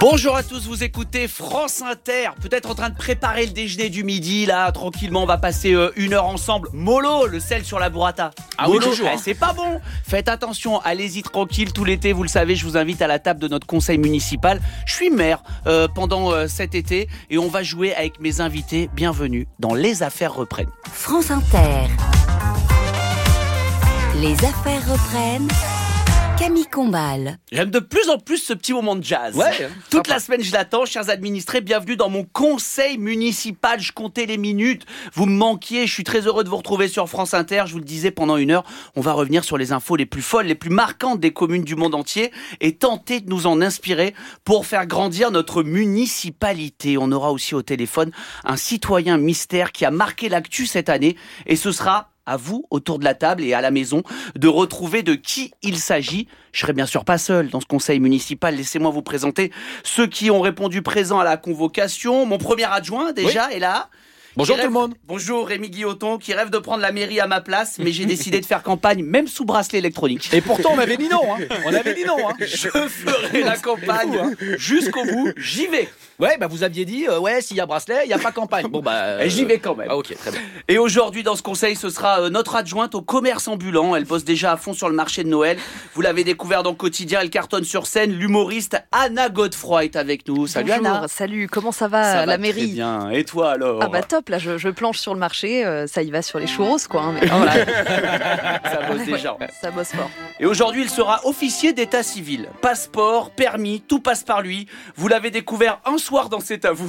Bonjour à tous, vous écoutez France Inter, peut-être en train de préparer le déjeuner du midi, là, tranquillement, on va passer une heure ensemble. Mollo, le sel sur la burrata. Ah Mollo, oui, toujours. c'est pas bon. Faites attention, allez-y tranquille, tout l'été, vous le savez, je vous invite à la table de notre conseil municipal. Je suis maire pendant cet été et on va jouer avec mes invités. Bienvenue dans Les Affaires reprennent. France Inter. Les affaires reprennent. Camille Combal. J'aime de plus en plus ce petit moment de jazz. Ouais, Toute la semaine, je l'attends, chers administrés. Bienvenue dans mon conseil municipal. Je comptais les minutes. Vous me manquiez. Je suis très heureux de vous retrouver sur France Inter. Je vous le disais, pendant une heure, on va revenir sur les infos les plus folles, les plus marquantes des communes du monde entier et tenter de nous en inspirer pour faire grandir notre municipalité. On aura aussi au téléphone un citoyen mystère qui a marqué l'actu cette année et ce sera à vous, autour de la table et à la maison, de retrouver de qui il s'agit. Je serai bien sûr pas seul dans ce conseil municipal. Laissez-moi vous présenter ceux qui ont répondu présent à la convocation. Mon premier adjoint, déjà, est là. Bonjour tout le monde. Bonjour Rémi Guilloton, qui rêve de prendre la mairie à ma place, mais j'ai décidé de faire campagne, même sous bracelet électronique. Et pourtant on avait dit non, hein. On avait dit non, hein. Je ferai la campagne jusqu'au bout, j'y vais. Ouais, bah vous aviez dit, ouais, s'il y a bracelet, il n'y a pas campagne. Bon bah... Et j'y vais quand même. Ah ok, très bien. Et aujourd'hui, dans ce conseil, ce sera notre adjointe au commerce ambulant. Elle bosse déjà à fond sur le marché de Noël. Vous l'avez découvert dans le quotidien, elle cartonne sur scène. L'humoriste Anna Godefroy est avec nous. Salut Bonjour, Anna. salut, comment ça va, Ça va la très mairie? bien. Et toi alors? Ah bah top, là je planche sur le marché, ça y va sur les churros quoi. Hein, mais... Voilà. Ça bosse déjà. Ça bosse fort. Et aujourd'hui, il sera officier d'état civil. Passeport, permis, tout passe par lui. Vous l'avez découvert un soir dans C'est à vous.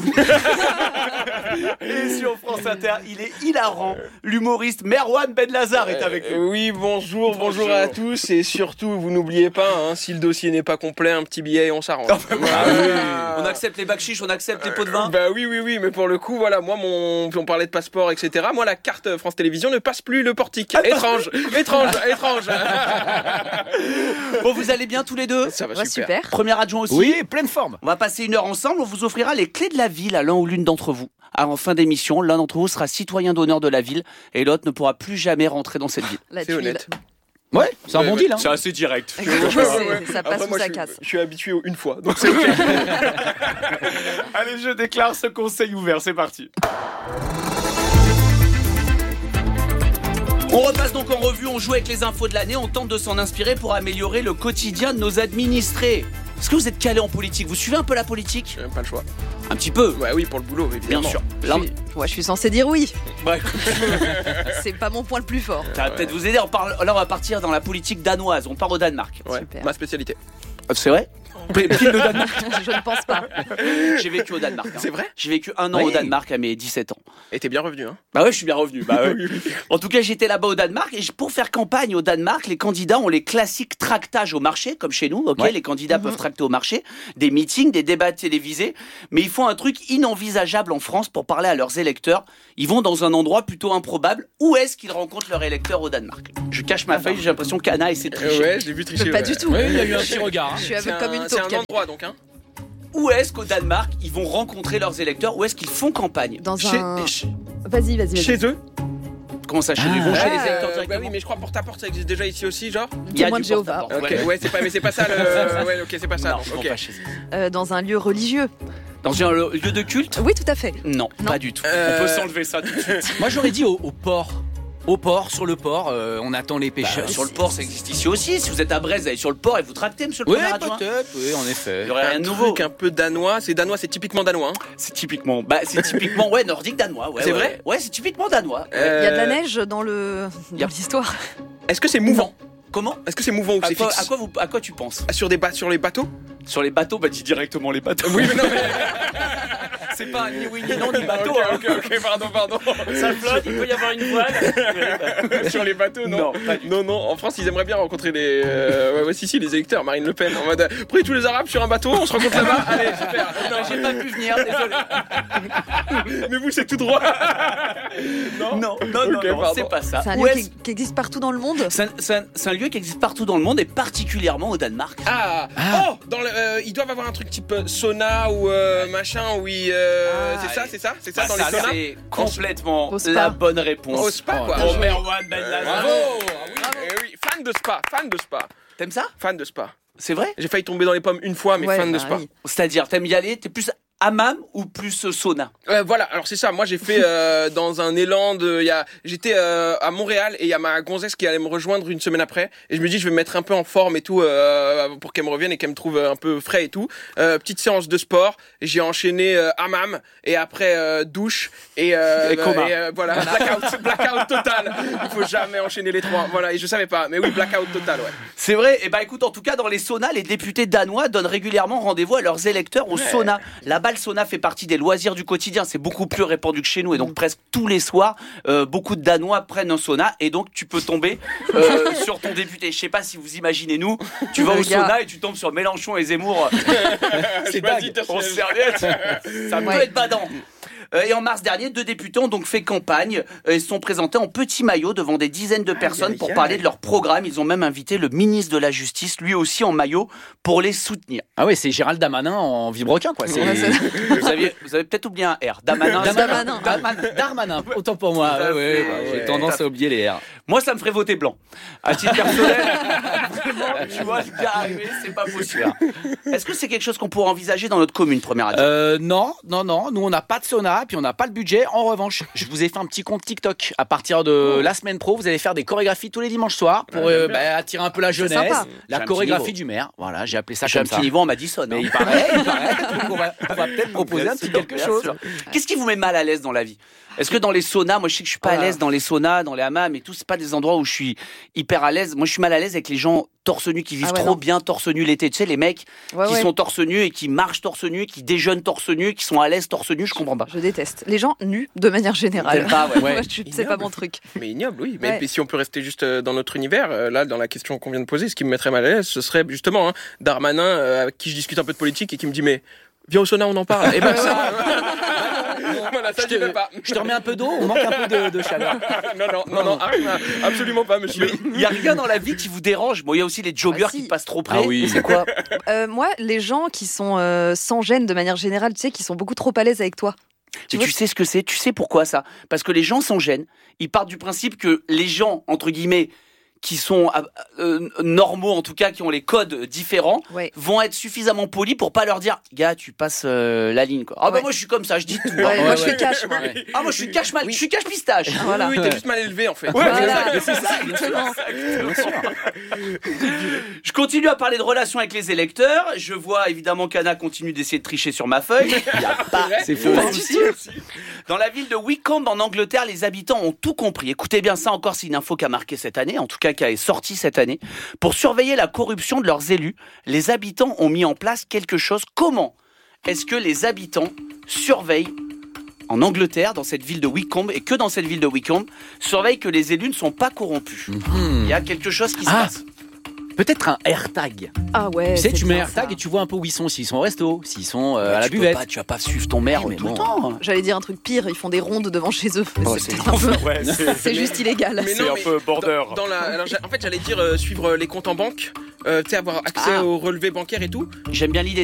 Et sur France Inter, il est hilarant. L'humoriste Merwan Benlazar est avec nous. Oui, bonjour à tous. Et surtout, vous n'oubliez pas, hein, si le dossier n'est pas complet, un petit billet et on s'arrange. On accepte les bakchiches, on accepte les pots de vin. Bah oui, mais pour le coup, voilà, moi, on parlait de passeport, etc. Moi, la carte France Télévisions ne passe plus le portique. Étrange. Bon, vous allez bien tous les deux? Ça va Ouais, super. Premier adjoint aussi. Oui, pleine forme. On va passer une heure ensemble, on vous offrira les clés de la ville à l'un ou l'une d'entre vous. Alors, en fin d'émission, l'un d'entre vous sera citoyen d'honneur de la ville et l'autre ne pourra plus jamais rentrer dans cette ville. La C'est tuile. honnête. Ouais, c'est un bon deal, hein. C'est assez direct. Ça passe Après, ou moi, ça je casse. suis habitué une fois, donc c'est ok. Allez, je déclare ce conseil ouvert, c'est parti. On repasse donc en revue, on joue avec les infos de l'année, on tente de s'en inspirer pour améliorer le quotidien de nos administrés. Est-ce que vous êtes calé en politique? Vous suivez un peu la politique? Pas le choix. Un petit peu. Ouais, oui, pour le boulot, évidemment. Bien sûr. Là, Je suis censé dire oui. ouais, C'est pas mon point le plus fort. ça va peut-être vous aider. Là, on va partir dans la politique danoise. On part au Danemark. Ouais, Super. ma spécialité. C'est vrai? Pile le Danemark. Je ne pense pas. J'ai vécu au Danemark. Hein. C'est vrai? J'ai vécu un an Oui. au Danemark à mes 17 ans. Et t'es bien revenu, hein. Bah ouais, je suis bien revenu. Bah ouais. En tout cas, j'étais là-bas au Danemark et pour faire campagne au Danemark, les candidats ont les classiques tractages au marché, comme chez nous. Ok, Ouais. les candidats peuvent tracter au marché, des meetings, des débats télévisés, mais ils font un truc inenvisageable en France pour parler à leurs électeurs. Ils vont dans un endroit plutôt improbable. Où est-ce qu'ils rencontrent leurs électeurs au Danemark? Je cache ma feuille, j'ai l'impression qu'Anna essaie de tricher. Ouais, je l'ai vu tricher. Pas ouais. du tout. Oui, il y a eu un petit regard, hein. Je suis C'est aveugle comme une c'est taupe. un endroit, donc, hein. Où est-ce qu'au Danemark, ils vont rencontrer leurs électeurs? Où est-ce qu'ils font campagne? Dans un... Vas-y. Chez eux. Comment ça, chez eux? Ils vont chez les électeurs Bah directement? oui, mais je crois porte-à-porte, ça existe déjà ici aussi, genre. Il y a Témoin du de Jéhovah. porte-à-porte. Ok, ouais, c'est pas ça le. Ouais, ok, c'est pas ça. Non, donc, ils vont ok. pas chez eux. Dans un lieu religieux. Dans un lieu de culte? Oui, tout à fait. Non, Non. pas du tout. On peut s'enlever ça tout de suite. Moi j'aurais dit au port. Au port, sur le port, on attend les pêcheurs. Sur le port, ça existe ici aussi. Si vous êtes à Brest, vous allez sur le port et vous tractez, monsieur le Oui, premier adjoint. peut-être, oui, en effet. Il y aurait rien Un de nouveau. truc un peu danois. C'est danois, c'est typiquement danois. Hein. C'est typiquement, ouais, nordique danois. Ouais, C'est ouais. vrai Ouais, c'est typiquement danois. Il y a de la neige dans l'histoire. Est-ce que c'est mouvant? Comment? Est-ce que c'est mouvant ou c'est fixe? À quoi tu penses? Sur les bateaux? Sur les bateaux, bah dis directement les bateaux. Oui, mais non, mais. C'est pas ni oui ni non ni bateau. Ok, pardon. Ça flotte, il peut y avoir une voile. Sur les bateaux, non. Non, pas du tout. Non. En France, ils aimeraient bien rencontrer les. Si, les électeurs, Marine Le Pen. En mode. Prenez tous les Arabes sur un bateau, on se rencontre là-bas. Allez, super. Non, j'ai pas pu venir, désolé. Mais vous, c'est tout droit. Non, Ok, non, c'est pas ça. C'est un Où lieu est-ce- qui existe partout dans le monde. C'est un lieu qui existe partout dans le monde et particulièrement au Danemark. Ah. Oh, ils doivent avoir un truc type sauna ou machin où ils. C'est ça Bah, dans les ça, saunas. c'est complètement Au spa. la bonne réponse. Au spa, quoi. Oh, Merwan Benlazar. Bravo. Ah oui, fan de spa. T'aimes ça? Fan de spa. C'est vrai? J'ai failli tomber dans les pommes une fois, mais Ouais, fan de bah sport. oui. C'est-à-dire, t'aimes y aller, t'es plus hammam ou plus sauna? Voilà, alors c'est ça. Moi, j'ai fait dans un élan de. J'étais à Montréal et il y a ma gonzesse qui allait me rejoindre une semaine après. Et je me dis, je vais me mettre un peu en forme et tout pour qu'elle me revienne et qu'elle me trouve un peu frais et tout. Petite séance de sport. J'ai enchaîné hammam et après douche et coma. voilà, blackout total. Il faut jamais enchaîner les trois. Voilà, et je savais pas, mais oui, blackout total, ouais. C'est vrai. Et bah écoute, en tout cas, dans les saunas, les députés danois donnent régulièrement rendez-vous à leurs électeurs au sauna. Là-bas, le sauna fait partie des loisirs du quotidien. C'est beaucoup plus répandu que chez nous. Et donc, presque tous les soirs, beaucoup de Danois prennent un sauna. Et donc, tu peux tomber sur ton député. Je sais pas si vous imaginez, nous, tu vas Le au gars. sauna et tu tombes sur Mélenchon et Zemmour. C'est dingue. En serviette. Ça peut Ouais. être badant. Et en mars dernier, 2 députés ont donc fait campagne et se sont présentés en petit maillot devant des dizaines de personnes pour parler de leur programme. Ils ont même invité le ministre de la Justice, lui aussi en maillot, pour les soutenir. Ah ouais, c'est Gérald Darmanin en vilebrequin, quoi. C'est... Ouais, Vous avez peut-être oublié un R. Damanin. Darmanin. Darmanin, autant pour moi. Tout à fait. J'ai tendance à oublier les R. Moi, ça me ferait voter blanc. À titre personnel, vraiment, tu vois, le gars arrivé, c'est pas possible. Est-ce que c'est quelque chose qu'on pourrait envisager dans notre commune, première adjointe? Non. Nous, on n'a pas de sauna, puis on n'a pas le budget. En revanche, je vous ai fait un petit compte TikTok. À partir de la semaine pro, vous allez faire des chorégraphies tous les dimanches soirs pour attirer un peu la jeunesse. sympa. La J'ai un chorégraphie petit du maire. Voilà, j'ai appelé ça J'ai un comme ça. petit niveau en Madison. Mais hein. il paraît. Donc on va peut-être proposer Bien un petit sûr, quelque bien chose. sûr. Qu'est-ce qui vous met mal à l'aise dans la vie? Est-ce que dans les saunas, moi je sais que je suis pas à l'aise dans les saunas, dans les hammams et tout, c'est pas des endroits où je suis hyper à l'aise. Moi je suis mal à l'aise avec les gens torse nu qui vivent Ah ouais, trop non. bien torse nu l'été. Tu sais, les mecs Ouais, qui ouais. sont torse nu et qui marchent torse nu, qui déjeunent torse nu, qui sont à l'aise torse nu, je comprends pas. Je déteste. Les gens nus, de manière générale. T'aimes pas, ouais. Moi, c'est pas mon truc. Mais ignoble, oui. Ouais. Mais si on peut rester juste dans notre univers, là, dans la question qu'on vient de poser, ce qui me mettrait mal à l'aise, ce serait justement Darmanin, avec qui je discute un peu de politique et qui me dit, mais viens au sauna, on en parle. Et ben ça, voilà, ça je pas. Je te remets un peu d'eau, on manque un peu de chaleur. Non, absolument pas, monsieur. Il y a rien dans la vie qui vous dérange. Bon, il y a aussi les joggers Ah, si. qui passent trop près. Ah oui. C'est quoi? Moi, les gens qui sont sans gêne de manière générale, tu sais, qui sont beaucoup trop à l'aise avec toi. Mais tu sais ce que c'est? Tu sais pourquoi ça? Parce que les gens s'en gênent. Ils partent du principe que les gens, entre guillemets, qui sont normaux, en tout cas, qui ont les codes différents, Ouais. vont être suffisamment polis pour pas leur dire, gars, tu passes la ligne, quoi. Ah bah Ouais. moi je suis comme ça, je dis tout. Ouais, hein. moi, je suis cash, moi. Ouais. Ah moi je suis cache mal, je suis cache pistache. Voilà. Oui, t'es juste mal élevé en fait. Voilà. C'est ça, Exactement. bien sûr. Je continue à parler de relations avec les électeurs. Je vois évidemment qu'Anna continue d'essayer de tricher sur ma feuille. Il y a pas, C'est faux. pas de souci. Dans la ville de Wycombe en Angleterre, les habitants ont tout compris. Écoutez bien ça, encore c'est une info qui a marqué cette année, en tout cas qui est sortie cette année. Pour surveiller la corruption de leurs élus, les habitants ont mis en place quelque chose. Comment est-ce que les habitants surveillent en Angleterre, dans cette ville de Wycombe, et que dans cette ville de Wycombe, surveillent que les élus ne sont pas corrompus? Il y a quelque chose qui se Ah. passe. Peut-être un AirTag. Ah ouais. Tu sais, c'est tu mets bien, AirTag ça. et tu vois un peu où ils sont, s'ils sont au resto, s'ils sont à la Tu peux buvette. pas, tu vas pas suivre ton maire Oui, mais tout le bon. temps. J'allais dire un truc pire, ils font des rondes devant chez eux. Mais Oh, c'est c'est peut-être un peu. Ouais, C'est juste illégal. Mais non, mais border. en fait, j'allais dire suivre les comptes en banque, tu sais, avoir accès Ah. au relevé bancaire et tout. J'aime bien l'idée